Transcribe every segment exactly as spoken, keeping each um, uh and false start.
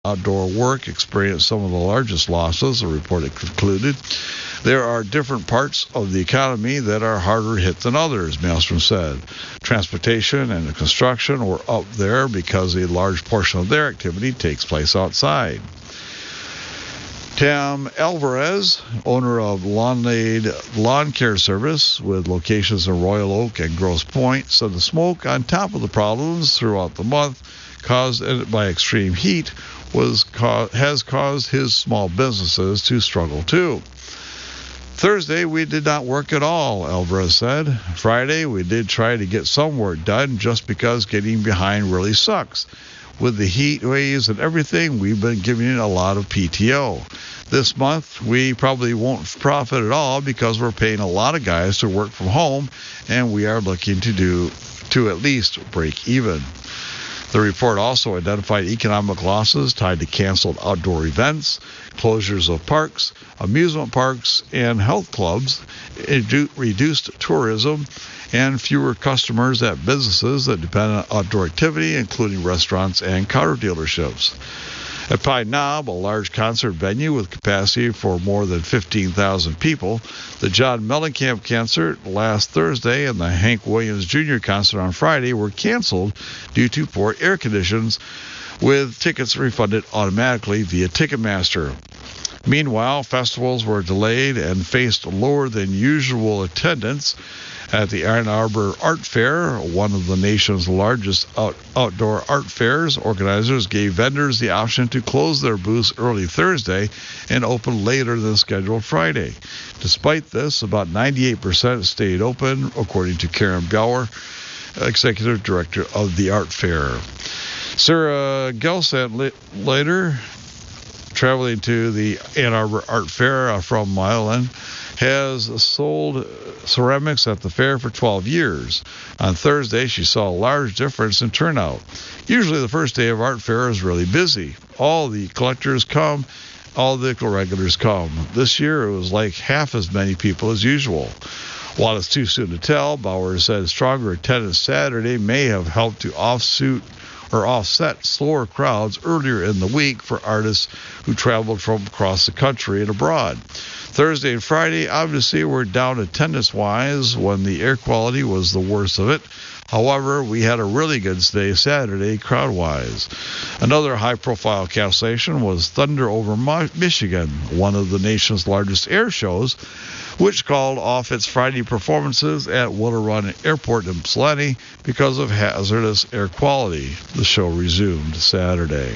outdoor work experienced some of the largest losses, the report concluded. There are different parts of the economy that are harder hit than others, Maelstrom said. Transportation and construction were up there because a large portion of their activity takes place outside. Tam Alvarez, owner of Lawnade Lawn Care Service with locations in Royal Oak and Grosse Pointe, said the smoke on top of the problems throughout the month caused by extreme heat was has caused his small businesses to struggle too. Thursday, we did not work at all, Alvarez said. Friday, we did try to get some work done just because getting behind really sucks. With the heat waves and everything, we've been giving it a lot of P T O. This month, we probably won't profit at all because we're paying a lot of guys to work from home, and we are looking to do to at least break even. The report also identified economic losses tied to canceled outdoor events, closures of parks, amusement parks, and health clubs, reduced tourism, and fewer customers at businesses that depend on outdoor activity, including restaurants and car dealerships. At Pine Knob, a large concert venue with capacity for more than fifteen thousand people, the John Mellencamp concert last Thursday and the Hank Williams Junior concert on Friday were canceled due to poor air conditions, with tickets refunded automatically via Ticketmaster. Meanwhile, festivals were delayed and faced lower than usual attendance. At the Ann Arbor Art Fair, one of the nation's largest out- outdoor art fairs, organizers gave vendors the option to close their booths early Thursday and open later than scheduled Friday. Despite this, about ninety-eight percent stayed open, according to Karen Bauer, executive director of the art fair. Sarah Gelsant later, traveling to the Ann Arbor Art Fair from Milan, has sold ceramics at the fair for twelve years. On Thursday, she saw a large difference in turnout. Usually the first day of art fair is really busy. All the collectors come, all the regulars come. This year it was like half as many people as usual. While it's too soon to tell, Bauer said stronger attendance Saturday may have helped to offsuit or offset slower crowds earlier in the week for artists who traveled from across the country and abroad. Thursday and Friday, obviously, were down attendance-wise when the air quality was the worst of it. However, we had a really good day Saturday crowd-wise. Another high-profile cancellation was Thunder Over Michigan, one of the nation's largest air shows, which called off its Friday performances at Willow Run Airport in Ypsilanti because of hazardous air quality. The show resumed Saturday.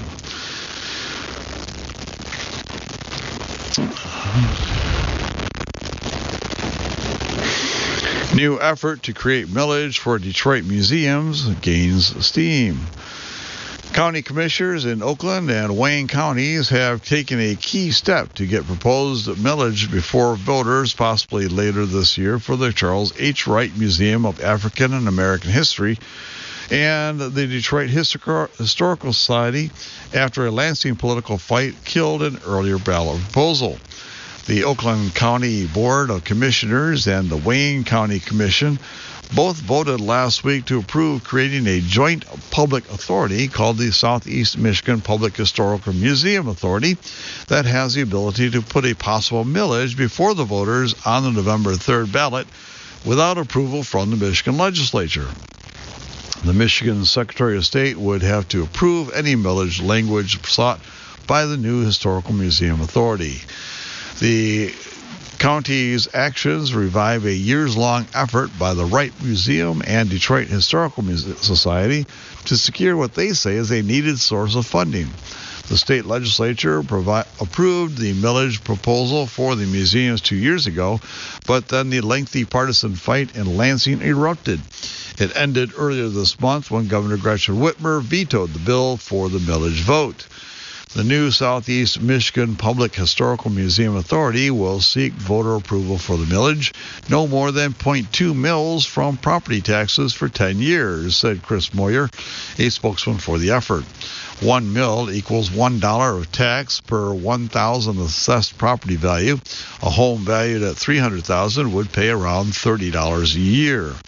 New effort to create millage for Detroit museums gains steam. County commissioners in Oakland and Wayne counties have taken a key step to get proposed millage before voters, possibly later this year, for the Charles H. Wright Museum of African and American History and the Detroit Historical Society after a Lansing political fight killed an earlier ballot proposal. The Oakland County Board of Commissioners and the Wayne County Commission both voted last week to approve creating a joint public authority called the Southeast Michigan Public Historical Museum Authority that has the ability to put a possible millage before the voters on the November third ballot without approval from the Michigan legislature. The Michigan Secretary of State would have to approve any millage language sought by the new Historical Museum Authority. The county's actions revive a years-long effort by the Wright Museum and Detroit Historical Society to secure what they say is a needed source of funding. The state legislature provi- approved the millage proposal for the museums two years ago, but then the lengthy partisan fight in Lansing erupted. It ended earlier this month when Governor Gretchen Whitmer vetoed the bill for the millage vote. The new Southeast Michigan Public Historical Museum Authority will seek voter approval for the millage, no more than zero point two mils from property taxes for ten years, said Chris Moyer, a spokesman for the effort. One mil equals one dollar of tax per one thousand assessed property value. A home valued at three hundred thousand dollars would pay around thirty dollars a year.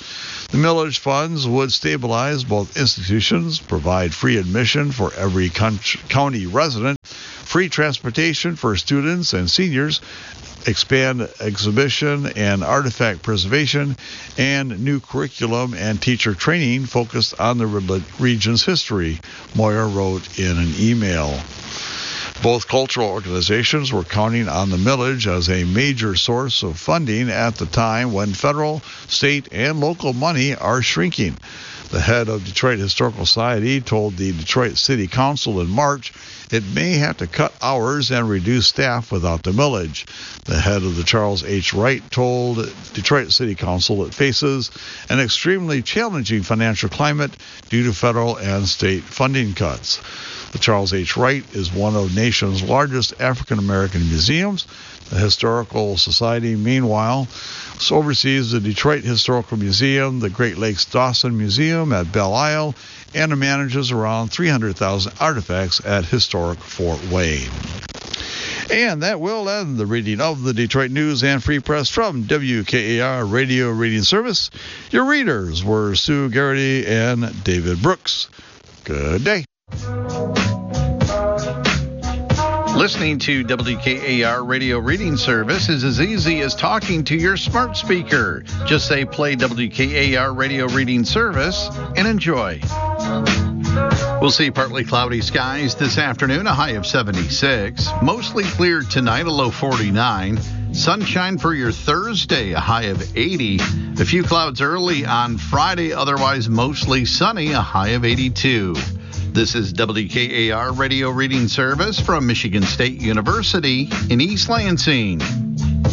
The millage funds would stabilize both institutions, provide free admission for every county resident, free transportation for students and seniors, expand exhibition and artifact preservation, and new curriculum and teacher training focused on the region's history, Moyer wrote in an email. Both cultural organizations were counting on the millage as a major source of funding at the time when federal, state, and local money are shrinking. The head of Detroit Historical Society told the Detroit City Council in March it may have to cut hours and reduce staff without the millage. The head of the Charles H. Wright told Detroit City Council it faces an extremely challenging financial climate due to federal and state funding cuts. The Charles H. Wright is one of the nation's largest African American museums. The Historical Society, meanwhile, oversees the Detroit Historical Museum, the Great Lakes Dawson Museum at Belle Isle, and manages around three hundred thousand artifacts at historic Fort Wayne. And that will end the reading of the Detroit News and Free Press from W K A R Radio Reading Service. Your readers were Sue Garrity and David Brooks. Good day. Listening to W K A R Radio Reading Service is as easy as talking to your smart speaker. Just say play W K A R Radio Reading Service and enjoy. We'll see partly cloudy skies this afternoon, a high of seventy-six. Mostly clear tonight, a low forty-nine. Sunshine for your Thursday, a high of eighty. A few clouds early on Friday, otherwise mostly sunny, a high of eighty-two. This is W K A R Radio Reading Service from Michigan State University in East Lansing.